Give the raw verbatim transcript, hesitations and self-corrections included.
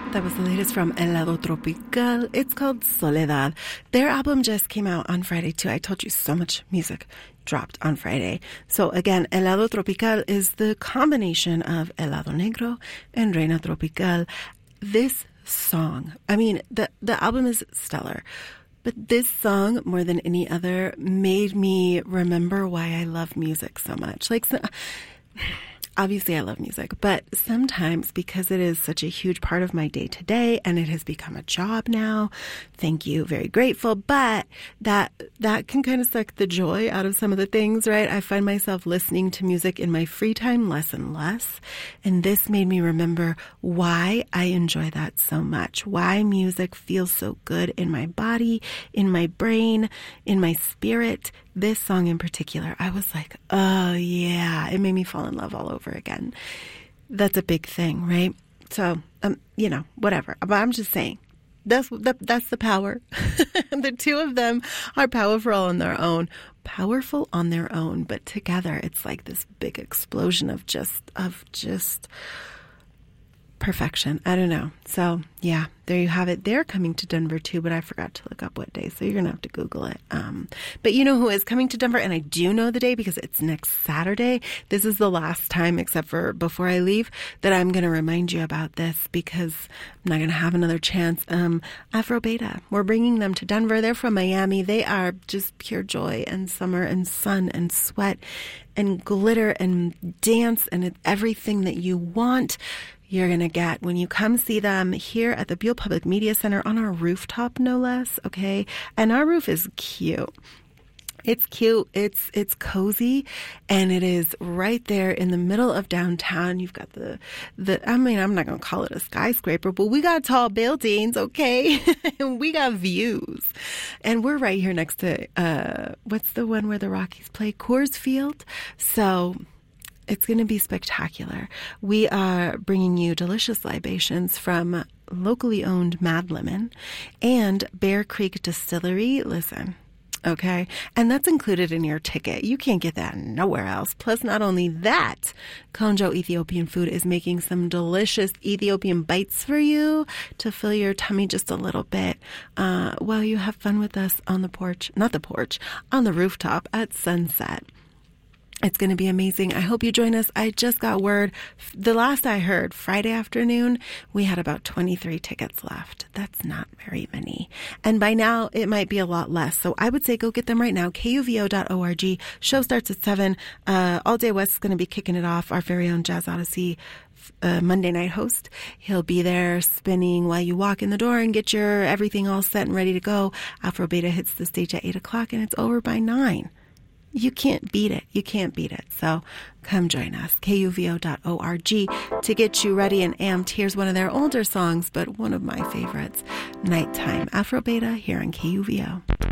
That was the latest from Helado Tropical. It's called Soledad. Their album just came out on Friday, too. I told you so much music dropped on Friday. So, again, Helado Tropical is the combination of Helado Negro and Reina Tropical. This song, I mean, the, the album is stellar. But this song, more than any other, made me remember why I love music so much. Like, so, obviously I love music, but sometimes because it is such a huge part of my day-to-day and it has become a job now, thank you, very grateful, but that that can kind of suck the joy out of some of the things, right? I find myself listening to music in my free time less and less, and this made me remember why I enjoy that so much, why music feels so good in my body, in my brain, in my spirit. This song in particular, I was like, oh yeah, it made me fall in love all over again. That's a big thing, right? So, um, you know, whatever. But I'm just saying, that's the, that's the power. The two of them are powerful on their own, powerful on their own, but together it's like this big explosion of just, of just perfection. I don't know. So yeah, there you have it. They're coming to Denver too, but I forgot to look up what day, so you're going to have to Google it. Um, but you know who is coming to Denver, and I do know the day because it's next Saturday. This is the last time, except for before I leave, that I'm going to remind you about this because I'm not going to have another chance. Um, Afro Beta, we're bringing them to Denver. They're from Miami. They are just pure joy and summer and sun and sweat and glitter and dance and everything that you want. You're going to get when you come see them here at the Buell Public Media Center on our rooftop, no less, okay? And our roof is cute. It's cute, it's it's cozy, and it is right there in the middle of downtown. You've got the, the I mean, I'm not going to call it a skyscraper, but we got tall buildings, okay? And we got views. And we're right here next to, uh, what's the one where the Rockies play? Coors Field. So it's going to be spectacular. We are bringing you delicious libations from locally owned Mad Lemon and Bear Creek Distillery. Listen, okay? And that's included in your ticket. You can't get that nowhere else. Plus, not only that, Konjo Ethiopian Food is making some delicious Ethiopian bites for you to fill your tummy just a little bit uh, while you have fun with us on the porch, not the porch, on the rooftop at sunset. It's going to be amazing. I hope you join us. I just got word. The last I heard, Friday afternoon, we had about twenty-three tickets left. That's not very many. And by now, it might be a lot less. So I would say go get them right now. K U V O dot org. Show starts at seven. Uh, All Day West is going to be kicking it off. Our very own Jazz Odyssey uh, Monday night host. He'll be there spinning while you walk in the door and get your everything all set and ready to go. Afro Beta hits the stage at eight o'clock and it's over by nine. You can't beat it. You can't beat it. So come join us. K U V O dot org to get you ready and amped. Here's one of their older songs, but one of my favorites. Nighttime. Afro Beta here on K U V O.